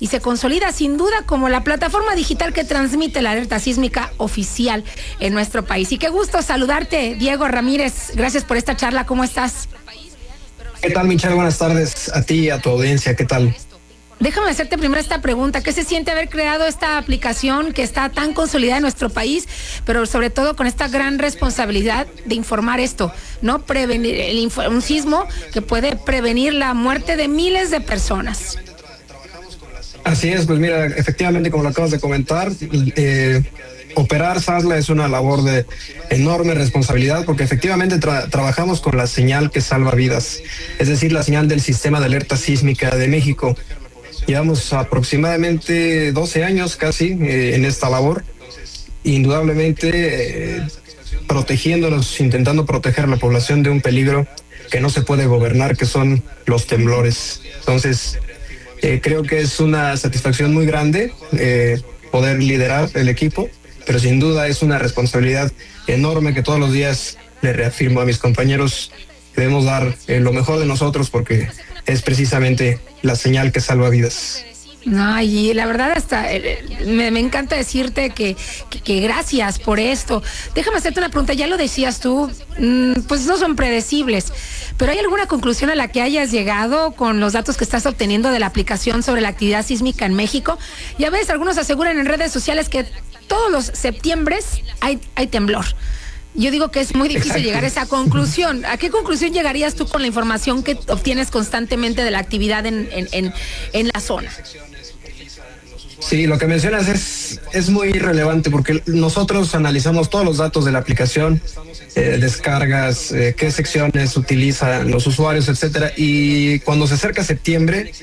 y se consolida sin duda como la plataforma digital que transmite la alerta sísmica oficial en nuestro país. Y qué gusto saludarte, Diego Ramírez. Gracias por esta charla. ¿Cómo estás? ¿Qué tal, Michelle? Buenas tardes a ti y a tu audiencia. ¿Qué tal? Déjame hacerte primero esta pregunta. ¿Qué se siente haber creado esta aplicación que está tan consolidada en nuestro país, pero sobre todo con esta gran responsabilidad de informar esto, ¿no? Prevenir un sismo que puede prevenir la muerte de miles de personas. Así es, pues mira, efectivamente, como lo acabas de comentar, operar SASLA es una labor de enorme responsabilidad porque efectivamente trabajamos con la señal que salva vidas, es decir, la señal del Sistema de Alerta Sísmica de México. Llevamos aproximadamente 12 años casi en esta labor, indudablemente protegiéndonos, intentando proteger a la población de un peligro que no se puede gobernar, que son los temblores. Entonces, creo que es una satisfacción muy grande poder liderar el equipo, pero sin duda es una responsabilidad enorme que todos los días le reafirmo a mis compañeros que debemos dar lo mejor de nosotros porque es precisamente la señal que salva vidas. Ay, y la verdad hasta me encanta decirte que gracias por esto. Déjame hacerte una pregunta, ya lo decías tú, pues no son predecibles, pero ¿hay alguna conclusión a la que hayas llegado con los datos que estás obteniendo de la aplicación sobre la actividad sísmica en México? Ya ves, algunos aseguran en redes sociales que todos los septiembres hay temblor. Yo digo que es muy difícil Exacto. llegar a esa conclusión. ¿A qué conclusión llegarías tú con la información que obtienes constantemente de la actividad en la zona? Sí, lo que mencionas es muy relevante porque nosotros analizamos todos los datos de la aplicación, descargas, qué secciones utilizan los usuarios, etcétera. Y cuando se acerca septiembre,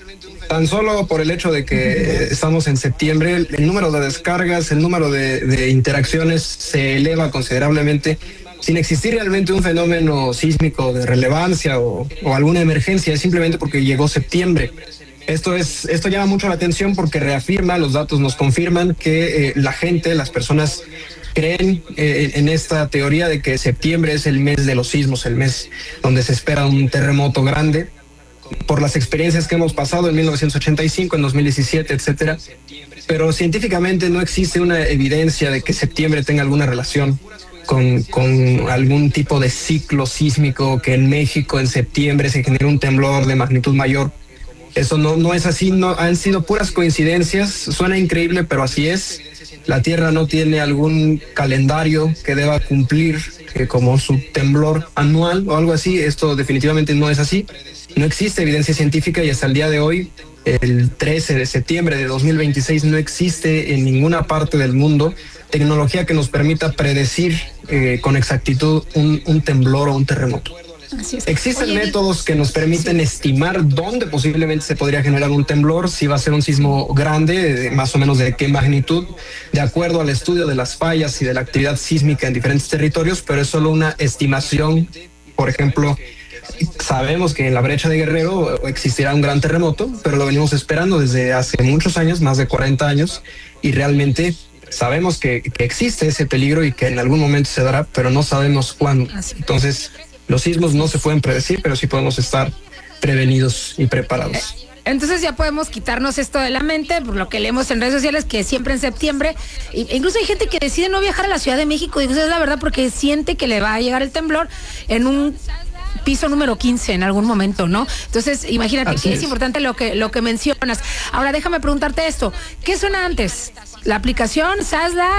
tan solo por el hecho de que estamos en septiembre, el número de descargas, el número de interacciones se eleva considerablemente, sin existir realmente un fenómeno sísmico de relevancia o alguna emergencia, simplemente porque llegó septiembre. Esto llama mucho la atención porque reafirma, los datos nos confirman que la gente, las personas creen en esta teoría de que septiembre es el mes de los sismos, el mes donde se espera un terremoto grande, por las experiencias que hemos pasado en 1985, en 2017, etcétera. Pero científicamente no existe una evidencia de que septiembre tenga alguna relación con algún tipo de ciclo sísmico, que en México en septiembre se genere un temblor de magnitud mayor. Eso no es así, no han sido puras coincidencias. Suena increíble, pero así es. La Tierra no tiene algún calendario que deba cumplir como su temblor anual o algo así. Esto definitivamente no es así. No existe evidencia científica y hasta el día de hoy, el 13 de septiembre de 2026, no existe en ninguna parte del mundo tecnología que nos permita predecir con exactitud un temblor o un terremoto. Existen métodos que nos permiten estimar dónde posiblemente se podría generar un temblor, si va a ser un sismo grande, más o menos de qué magnitud, de acuerdo al estudio de las fallas y de la actividad sísmica en diferentes territorios, pero es solo una estimación. Por ejemplo, sabemos que en la brecha de Guerrero existirá un gran terremoto, pero lo venimos esperando desde hace muchos años, más de 40 años, y realmente sabemos que existe ese peligro y que en algún momento se dará, pero no sabemos cuándo. Entonces, los sismos no se pueden predecir, pero sí podemos estar prevenidos y preparados. Entonces ya podemos quitarnos esto de la mente, por lo que leemos en redes sociales, que siempre en septiembre, incluso hay gente que decide no viajar a la Ciudad de México, y eso es la verdad, porque siente que le va a llegar el temblor en un piso número 15 en algún momento, ¿no? Entonces, imagínate que es importante lo que mencionas. Ahora, déjame preguntarte esto, ¿qué suena antes? La aplicación SASLA,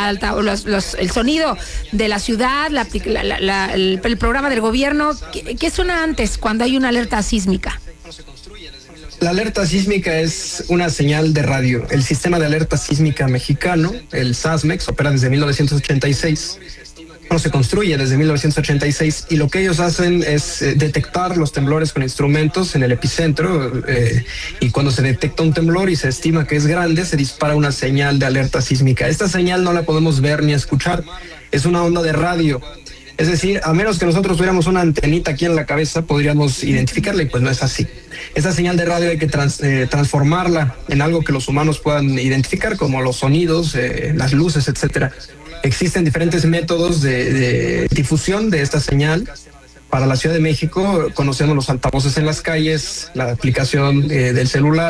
el sonido de la ciudad, el programa del gobierno, ¿qué suena antes cuando hay una alerta sísmica? La alerta sísmica es una señal de radio. El Sistema de Alerta Sísmica Mexicano, el SASMEX, opera desde 1986. Bueno, se construye desde 1986 y lo que ellos hacen es detectar los temblores con instrumentos en el epicentro y cuando se detecta un temblor y se estima que es grande, se dispara una señal de alerta sísmica. Esta señal no la podemos ver ni escuchar, es una onda de radio. Es decir, a menos que nosotros tuviéramos una antenita aquí en la cabeza, podríamos identificarla y pues no es así. Esa señal de radio hay que transformarla en algo que los humanos puedan identificar, como los sonidos, las luces, etcétera. Existen diferentes métodos de difusión de esta señal. Para la Ciudad de México conocemos los altavoces en las calles, la aplicación del celular.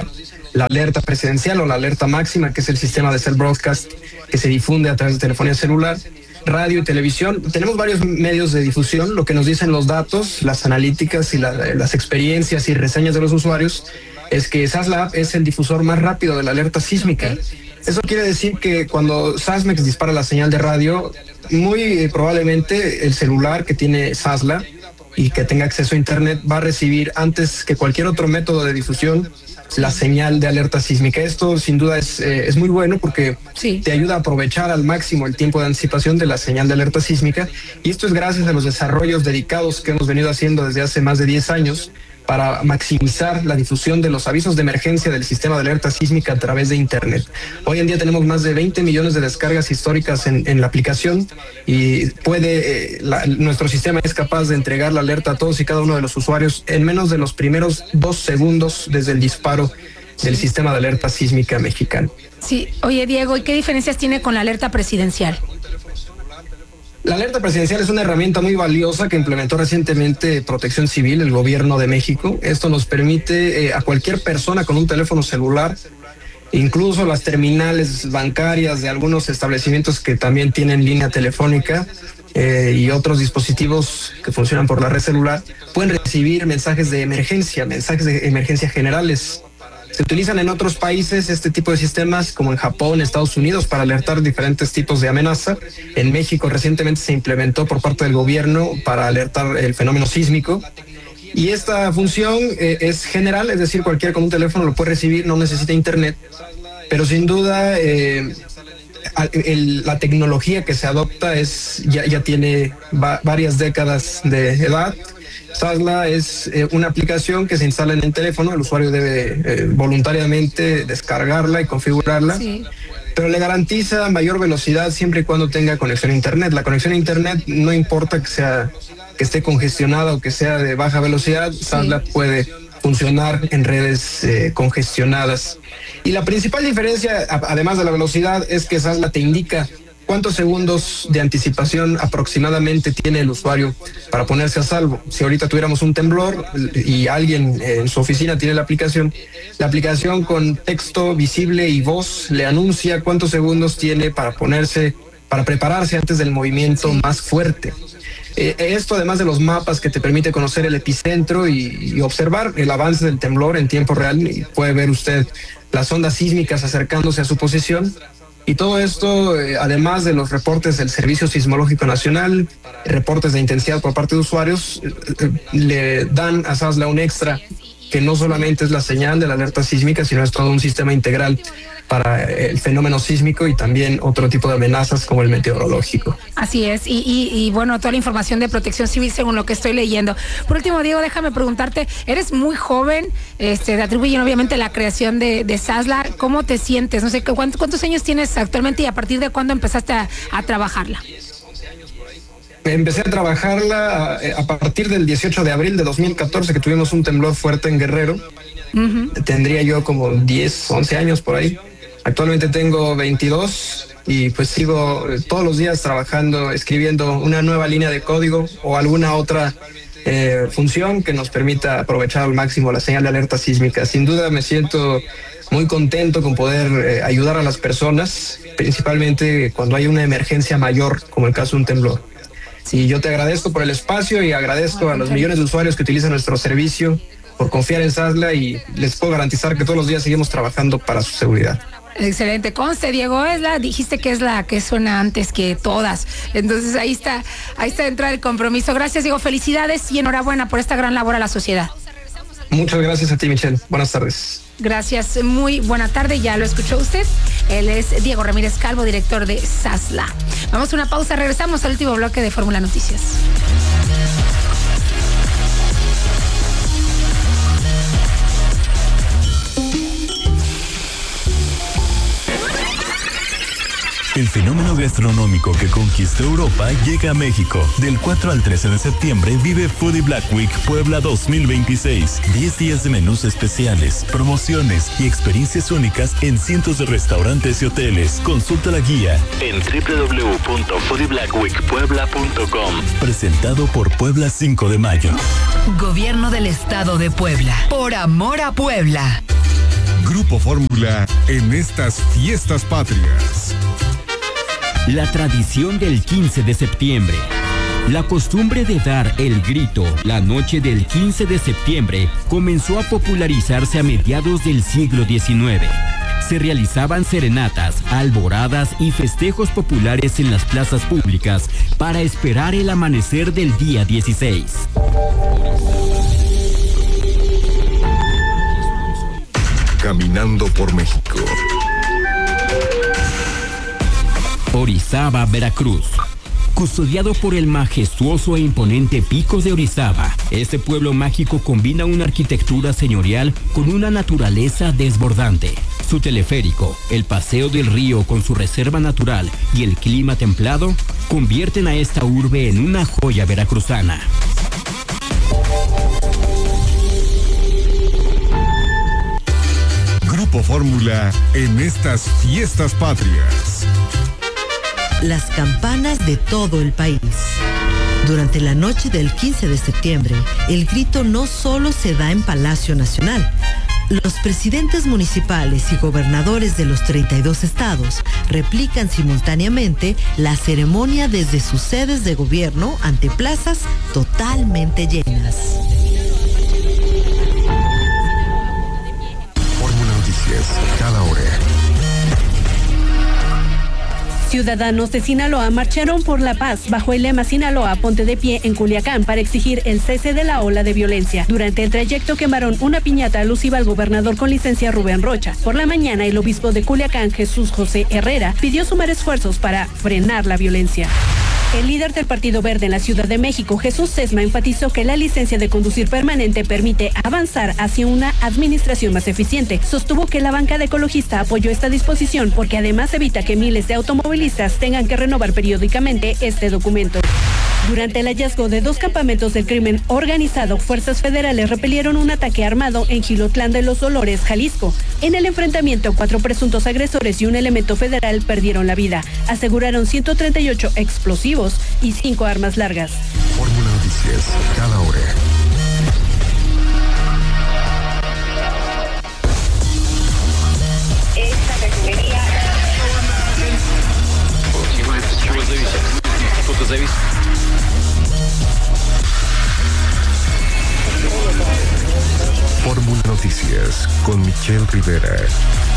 la alerta presidencial o la alerta máxima, que es el sistema de cell broadcast que se difunde a través de telefonía celular, radio y televisión. Tenemos varios medios de difusión. Lo que nos dicen los datos, las analíticas y las experiencias y reseñas de los usuarios es que SASLA es el difusor más rápido de la alerta sísmica. Eso quiere decir que cuando SASMEX dispara la señal de radio, muy probablemente el celular que tiene SASLA y que tenga acceso a internet va a recibir antes que cualquier otro método de difusión la señal de alerta sísmica. Esto sin duda es muy bueno porque te ayuda a aprovechar al máximo el tiempo de anticipación de la señal de alerta sísmica, y esto es gracias a los desarrollos dedicados que hemos venido haciendo desde hace más de 10 años para maximizar la difusión de los avisos de emergencia del sistema de alerta sísmica a través de internet. Hoy en día tenemos más de 20 millones de descargas históricas en la aplicación, y nuestro sistema es capaz de entregar la alerta a todos y cada uno de los usuarios en menos de los primeros 2 segundos desde el disparo del sistema de alerta sísmica mexicano. Sí, oye Diego, ¿y qué diferencias tiene con la alerta presidencial? La alerta presidencial es una herramienta muy valiosa que implementó recientemente Protección Civil, el gobierno de México. Esto nos permite a cualquier persona con un teléfono celular, incluso las terminales bancarias de algunos establecimientos que también tienen línea telefónica y otros dispositivos que funcionan por la red celular, pueden recibir mensajes de emergencia generales. Se utilizan en otros países este tipo de sistemas, como en Japón, Estados Unidos, para alertar diferentes tipos de amenaza. En México recientemente se implementó por parte del gobierno para alertar el fenómeno sísmico. Y esta función es general, es decir, cualquiera con un teléfono lo puede recibir, no necesita internet. Pero sin duda la tecnología que se adopta ya tiene varias décadas de edad. SASLA es una aplicación que se instala en el teléfono. El usuario debe voluntariamente descargarla y configurarla, pero le garantiza mayor velocidad siempre y cuando tenga conexión a internet. La conexión a internet no importa que esté congestionada o que sea de baja velocidad, SASLA puede funcionar en redes congestionadas. Y la principal diferencia, además de la velocidad, es que SASLA te indica cuántos segundos de anticipación aproximadamente tiene el usuario para ponerse a salvo. Si ahorita tuviéramos un temblor y alguien en su oficina tiene la aplicación con texto visible y voz le anuncia cuántos segundos tiene para prepararse antes del movimiento más fuerte. Esto, además de los mapas que te permite conocer el epicentro y observar el avance del temblor en tiempo real, y puede ver usted las ondas sísmicas acercándose a su posición. Y todo esto, además de los reportes del Servicio Sismológico Nacional, reportes de intensidad por parte de usuarios, le dan a SASLA un extra, que no solamente es la señal de la alerta sísmica, sino es todo un sistema integral para el fenómeno sísmico y también otro tipo de amenazas como el meteorológico. Así es, y bueno, toda la información de Protección Civil según lo que estoy leyendo. Por último, Diego, déjame preguntarte, eres muy joven, te atribuyen obviamente la creación de SASLA. ¿Cómo te sientes? No sé, ¿cuántos años tienes actualmente y a partir de cuándo empezaste a trabajarla? Empecé a trabajarla a partir del 18 de abril de 2014, que tuvimos un temblor fuerte en Guerrero. Tendría yo como 10, 11 años por ahí. Actualmente tengo 22 y pues sigo todos los días trabajando, escribiendo una nueva línea de código o alguna otra función que nos permita aprovechar al máximo la señal de alerta sísmica. Sin duda me siento muy contento con poder ayudar a las personas, principalmente cuando hay una emergencia mayor, como el caso de un temblor. Y yo te agradezco por el espacio y agradezco a los millones de usuarios que utilizan nuestro servicio por confiar en SASLA, y les puedo garantizar que todos los días seguimos trabajando para su seguridad. Excelente, conste, Diego, dijiste que es la que suena antes que todas. Entonces ahí está dentro del compromiso. Gracias, Diego, felicidades y enhorabuena por esta gran labor a la sociedad. Muchas gracias a ti, Michelle. Buenas tardes. Gracias, muy buena tarde, ya lo escuchó usted. Él es Diego Ramírez Calvo, director de SASLA. Vamos a una pausa, regresamos al último bloque de Fórmula Noticias. El fenómeno gastronómico que conquistó Europa llega a México. Del 4 al 13 de septiembre vive Foodie Black Week Puebla 2026. 10 días de menús especiales, promociones y experiencias únicas en cientos de restaurantes y hoteles. Consulta la guía en www.foodieblackweekpuebla.com. Presentado por Puebla 5 de Mayo. Gobierno del Estado de Puebla. Por amor a Puebla. Grupo Fórmula en estas fiestas patrias. La tradición del 15 de septiembre. La costumbre de dar el grito la noche del 15 de septiembre comenzó a popularizarse a mediados del siglo XIX. Se realizaban serenatas, alboradas y festejos populares en las plazas públicas para esperar el amanecer del día 16. Caminando por México. Orizaba, Veracruz. Custodiado por el majestuoso e imponente Pico de Orizaba, este pueblo mágico combina una arquitectura señorial con una naturaleza desbordante. Su teleférico, el paseo del río con su reserva natural y el clima templado convierten a esta urbe en una joya veracruzana. Grupo Fórmula en estas fiestas patrias. Las campanas de todo el país. Durante la noche del 15 de septiembre, el grito no solo se da en Palacio Nacional. Los presidentes municipales y gobernadores de los 32 estados replican simultáneamente la ceremonia desde sus sedes de gobierno ante plazas totalmente llenas. Fórmula Noticias, cada hora. Ciudadanos de Sinaloa marcharon por la paz bajo el lema Sinaloa ponte de pie en Culiacán para exigir el cese de la ola de violencia. Durante el trayecto quemaron una piñata alusiva al gobernador con licencia Rubén Rocha. Por la mañana, el obispo de Culiacán, Jesús José Herrera, pidió sumar esfuerzos para frenar la violencia. El líder del Partido Verde en la Ciudad de México, Jesús Sesma, enfatizó que la licencia de conducir permanente permite avanzar hacia una administración más eficiente. Sostuvo que la bancada ecologista apoyó esta disposición porque además evita que miles de automovilistas tengan que renovar periódicamente este documento. Durante el hallazgo de 2 campamentos del crimen organizado, fuerzas federales repelieron un ataque armado en Jilotlán de los Dolores, Jalisco. En el enfrentamiento, 4 presuntos agresores y un elemento federal perdieron la vida. Aseguraron 138 explosivos y 5 armas largas. Fórmula Noticias, cada hora. Esta refinería. Fórmula Noticias con Michelle Rivera.